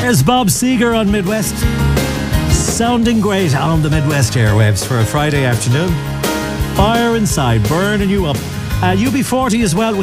There's Bob Seger on Midwest. Sounding great on the Midwest airwaves for a Friday afternoon. Fire inside, burning you up. UB40 as well with